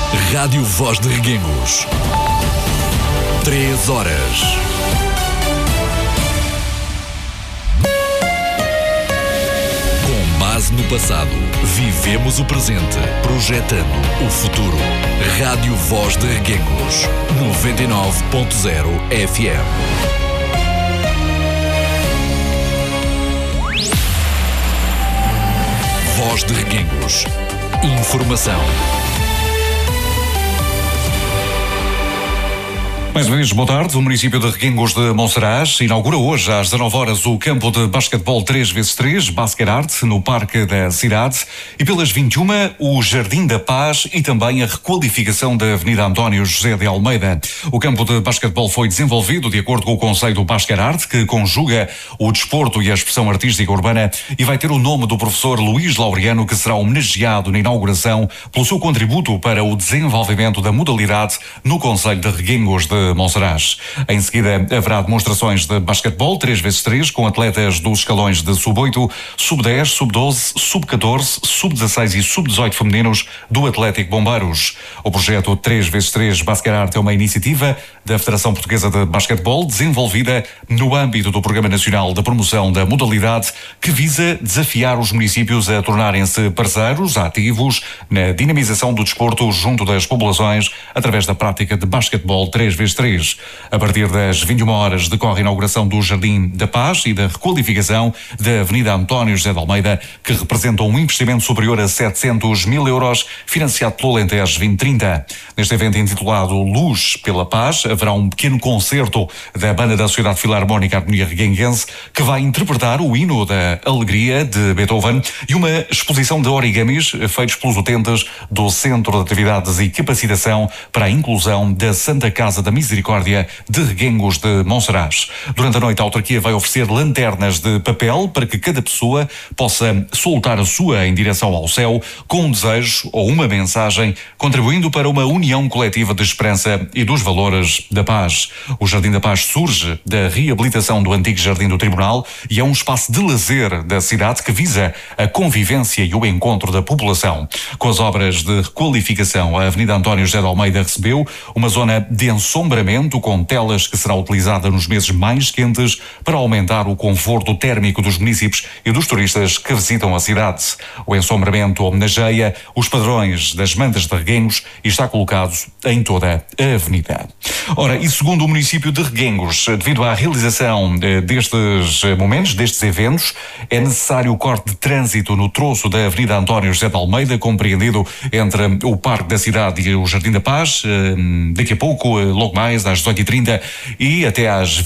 Rádio Voz de Reguengos. 3 horas. Com base no passado, vivemos o presente, projetando o futuro. Rádio Voz de Reguengos. 99.0 FM. Voz de Reguengos. Informação. Mais uma vez, boa tarde. O município de Reguengos de Monsaraz inaugura hoje às 19 horas o campo de basquetebol 3x3, Basket Art, no Parque da Cidade, e pelas 21 o Jardim da Paz e também a requalificação da Avenida António José de Almeida. O campo de basquetebol foi desenvolvido de acordo com o conceito Basket Art, que conjuga o desporto e a expressão artística urbana, e vai ter o nome do professor Luís Laureano, que será homenageado na inauguração pelo seu contributo para o desenvolvimento da modalidade no concelho de Reguengos de Monsaraz. Em seguida haverá demonstrações de basquetebol 3x3 com atletas dos escalões de sub-8, sub-10, sub-12, sub-14, sub-16 e sub-18 femininos do Atlético Bombeiros. O projeto 3x3 Basket Art é uma iniciativa da Federação Portuguesa de Basquetebol desenvolvida no âmbito do Programa Nacional de Promoção da Modalidade, que visa desafiar os municípios a tornarem-se parceiros ativos na dinamização do desporto junto das populações através da prática de basquetebol 3x3. A partir das 21 horas decorre a inauguração do Jardim da Paz e da requalificação da Avenida António José de Almeida, que representa um investimento superior a 700 mil euros, financiado pelo Alentejo 2030. Neste evento intitulado Luz pela Paz, haverá um pequeno concerto da Banda da Sociedade Filarmónica Harmonia Reguenguense, que vai interpretar o hino da Alegria de Beethoven, e uma exposição de origamis feitos pelos utentes do Centro de Atividades e Capacitação para a Inclusão da Santa Casa da Misericórdia de Reguengos de Monsaraz. Durante a noite, a autarquia vai oferecer lanternas de papel para que cada pessoa possa soltar a sua em direção ao céu com um desejo ou uma mensagem, contribuindo para uma união coletiva de esperança e dos valores da paz. O Jardim da Paz surge da reabilitação do antigo Jardim do Tribunal e é um espaço de lazer da cidade que visa a convivência e o encontro da população. Com as obras de requalificação, a Avenida António José de Almeida recebeu uma zona de ensombramento com telas que será utilizada nos meses mais quentes para aumentar o conforto térmico dos munícipes e dos turistas que visitam a cidade. O ensombramento homenageia os padrões das mantas de Reguengos e está colocado em toda a avenida. Ora, e segundo o município de Reguengos, devido à realização destes momentos, destes eventos, é necessário o corte de trânsito no troço da Avenida António José de Almeida, compreendido entre o Parque da Cidade e o Jardim da Paz. Daqui a pouco, logo mais, às 18h30 e até às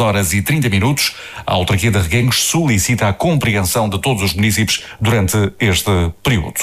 22h30, a autarquia de Reguengos solicita a compreensão de todos os municípios durante este período.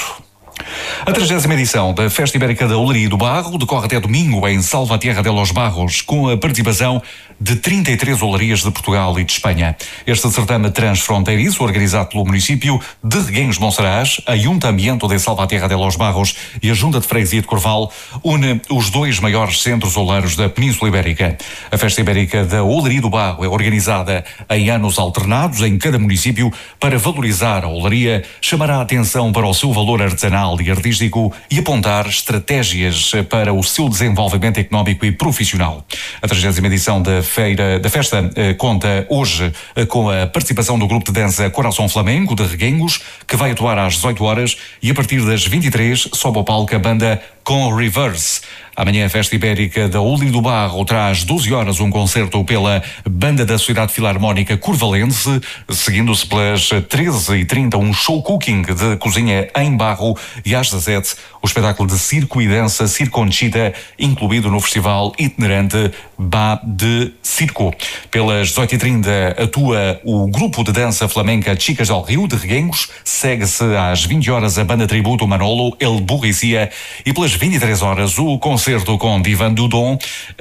A 30ª edição da Festa Ibérica da Olaria do Barro decorre até domingo em Salvatierra de los Barros, com a participação de 33 olarias de Portugal e de Espanha. Este certame transfronteiriço, organizado pelo município de Reguengos de Monsaraz, a Ayuntamiento de Salvatierra de los Barros e a Junta de Freguesia de Corval, une os dois maiores centros oleiros da Península Ibérica. A Festa Ibérica da Olaria do Barro é organizada em anos alternados em cada município para valorizar a olaria, chamar a atenção para o seu valor artesanal e artístico e apontar estratégias para o seu desenvolvimento económico e profissional. A 30ª edição da festa conta hoje com a participação do grupo de dança Coração Flamengo de Reguengos, que vai atuar às 18 horas e a partir das 23 sobe ao palco a banda Com Reverse. Amanhã a Festa Ibérica da Olaria do Barro traz 12 horas um concerto pela Banda da Sociedade Filarmónica Curvalense, seguindo-se pelas 13h30 um show cooking de cozinha em barro e às 17 o espetáculo de circo e dança Circo Conchita, incluído no festival itinerante Bá de Circo. Pelas 18h30 atua o grupo de dança flamenca Chicas del Rio de Reguengos, segue-se às 20 horas a banda tributo Manolo El Burricia e pelas 23 horas o concerto com Divan Dudon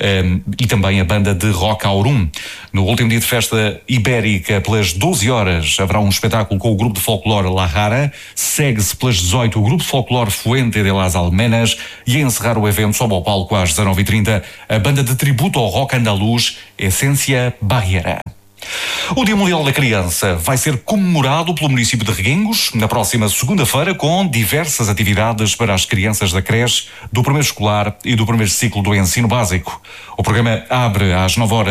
e também a banda de rock Aurum. No último dia de Festa Ibérica, pelas 12 horas, haverá um espetáculo com o grupo de folclore La Rara, segue-se pelas 18 o grupo de folclore Fuente de las Almenas e a encerrar o evento sobe ao palco às 19h30 a banda de tributo ao rock andaluz Essência Barriera. O Dia Mundial da Criança vai ser comemorado pelo município de Reguengos na próxima segunda-feira com diversas atividades para as crianças da creche, do primeiro escolar e do primeiro ciclo do ensino básico. O programa abre às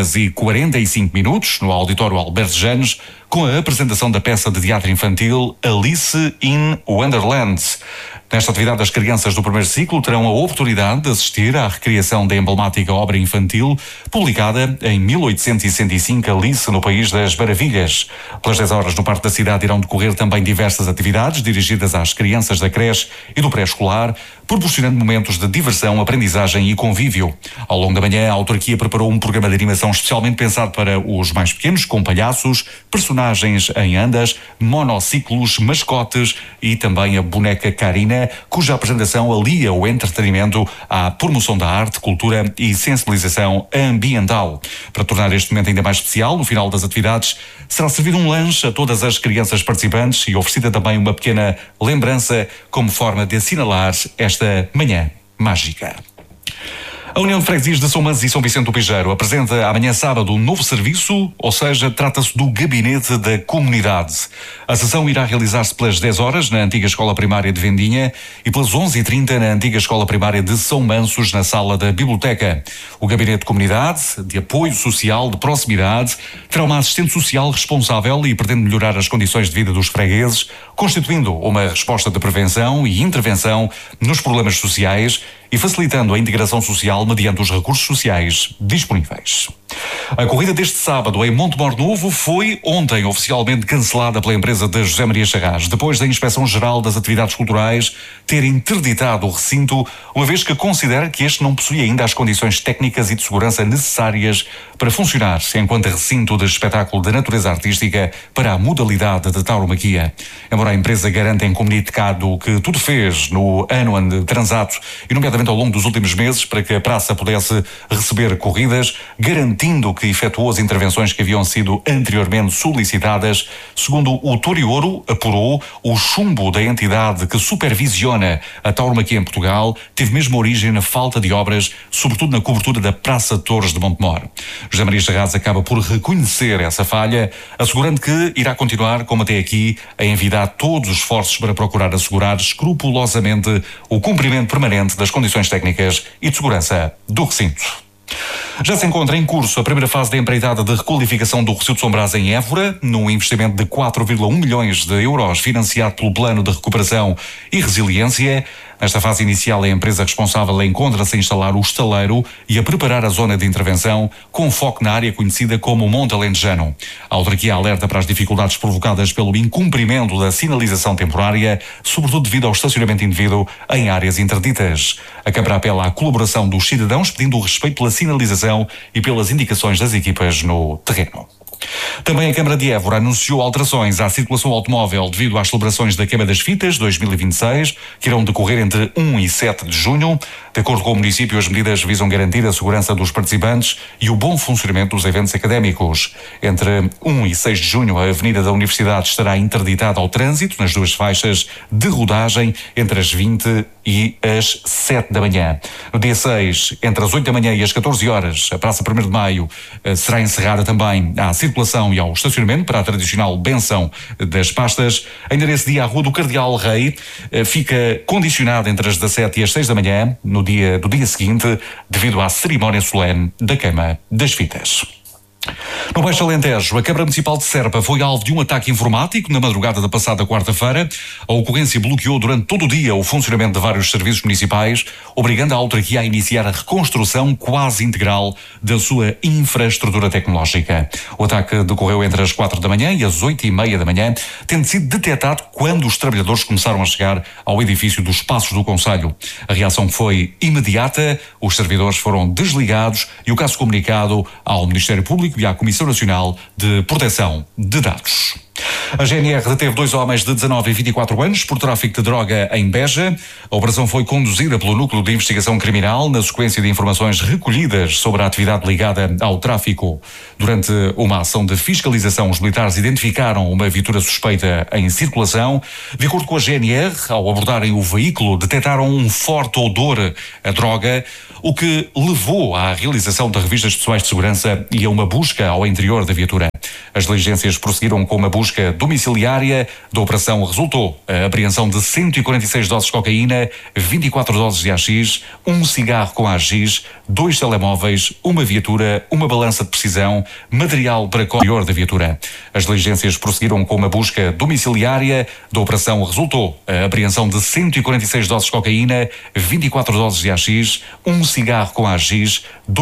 9h45 no auditório Alberto Janes com a apresentação da peça de teatro infantil Alice in Wonderland. Nesta atividade, as crianças do primeiro ciclo terão a oportunidade de assistir à recriação da emblemática obra infantil publicada em 1865, Alice no País das Maravilhas. Pelas 10 horas no Parque da Cidade irão decorrer também diversas atividades dirigidas às crianças da creche e do pré-escolar, proporcionando momentos de diversão, aprendizagem e convívio. Ao longo da manhã, a autarquia preparou um programa de animação especialmente pensado para os mais pequenos, com palhaços, personagens em andas, monociclos, mascotes e também a boneca Karina, cuja apresentação alia o entretenimento à promoção da arte, cultura e sensibilização ambiental. Para tornar este momento ainda mais especial, no final das atividades, será servido um lanche a todas as crianças participantes e oferecida também uma pequena lembrança como forma de assinalar esta manhã mágica. A União de Freguesias de São Manzes e São Vicente do Pijeiro apresenta amanhã sábado um novo serviço, ou seja, trata-se do Gabinete da Comunidade. A sessão irá realizar-se pelas 10 horas na antiga Escola Primária de Vendinha e pelas 11h30 na antiga Escola Primária de São Mansos, na sala da Biblioteca. O Gabinete de Comunidade, de apoio social, de proximidade, terá uma assistente social responsável e pretende melhorar as condições de vida dos fregueses, constituindo uma resposta de prevenção e intervenção nos problemas sociais e facilitando a integração social mediante os recursos sociais disponíveis. A corrida deste sábado em Montemor Novo foi ontem oficialmente cancelada pela empresa de José Maria Charras, depois da Inspeção-Geral das Atividades Culturais ter interditado o recinto, uma vez que considera que este não possui ainda as condições técnicas e de segurança necessárias para funcionar enquanto recinto de espetáculo de natureza artística para a modalidade de tauromaquia. Embora a empresa garanta em comunicado que tudo fez no ano transato e nomeadamente ao longo dos últimos meses para que a praça pudesse receber corridas, garantindo que efetuou as intervenções que haviam sido anteriormente solicitadas, segundo o Torioro apurou, o chumbo da entidade que supervisiona a tauromaquia em Portugal teve mesmo origem na falta de obras, sobretudo na cobertura da Praça de Torres de Montemor. José Maria Charras acaba por reconhecer essa falha, assegurando que irá continuar, como até aqui, a envidar todos os esforços para procurar assegurar escrupulosamente o cumprimento permanente das condições técnicas e de segurança do recinto. Já se encontra em curso a primeira fase da empreitada de requalificação do Recio de São Brás em Évora, num investimento de 4,1 milhões de euros financiado pelo Plano de Recuperação e Resiliência. Nesta fase inicial, a empresa responsável encontra-se a instalar o estaleiro e a preparar a zona de intervenção, com foco na área conhecida como Monte Alentejano. A autarquia alerta para as dificuldades provocadas pelo incumprimento da sinalização temporária, sobretudo devido ao estacionamento indevido em áreas interditas. A Câmara apela à colaboração dos cidadãos, pedindo o respeito pela sinalização e pelas indicações das equipas no terreno. Também a Câmara de Évora anunciou alterações à circulação automóvel devido às celebrações da Queima das Fitas 2026, que irão decorrer entre 1 e 7 de junho. De acordo com o município, as medidas visam garantir a segurança dos participantes e o bom funcionamento dos eventos académicos. Entre 1 e 6 de junho, a Avenida da Universidade estará interditada ao trânsito nas duas faixas de rodagem entre as 20 e as 7 da manhã. No dia 6, entre as 8 da manhã e as 14 horas, a Praça 1º de Maio será encerrada também à circulação e ao estacionamento para a tradicional benção das pastas. Ainda nesse dia, a Rua do Cardeal Rei fica condicionada entre as 17 e as 6 da manhã, no dia do dia seguinte, devido à cerimónia solene da Queima das Fitas. No Baixo Alentejo, a Câmara Municipal de Serpa foi alvo de um ataque informático na madrugada da passada quarta-feira. A ocorrência bloqueou durante todo o dia o funcionamento de vários serviços municipais, obrigando a autarquia a iniciar a reconstrução quase integral da sua infraestrutura tecnológica. O ataque decorreu entre as 4 da manhã e as 8h30 da manhã, tendo sido detectado quando os trabalhadores começaram a chegar ao edifício dos Passos do Concelho. A reação foi imediata, os servidores foram desligados e o caso comunicado ao Ministério Público e à Comissão Nacional de Proteção de Dados. A GNR deteve 2 homens de 19 e 24 anos por tráfico de droga em Beja. A operação foi conduzida pelo Núcleo de Investigação Criminal na sequência de informações recolhidas sobre a atividade ligada ao tráfico. Durante uma ação de fiscalização, os militares identificaram uma viatura suspeita em circulação. De acordo com a GNR, ao abordarem o veículo, detectaram um forte odor a droga, o que levou à realização de revistas pessoais de segurança e a uma busca ao interior da viatura. As diligências prosseguiram com uma busca domiciliária. Da operação resultou a apreensão de 146 doses de cocaína, 24 doses de AX, um cigarro com AX, 2 telemóveis, uma viatura, uma balança de precisão, material para interior da viatura. As diligências prosseguiram com uma busca domiciliária. Da operação resultou a apreensão de 146 doses de cocaína, 24 doses de AX, um cigarro com AX,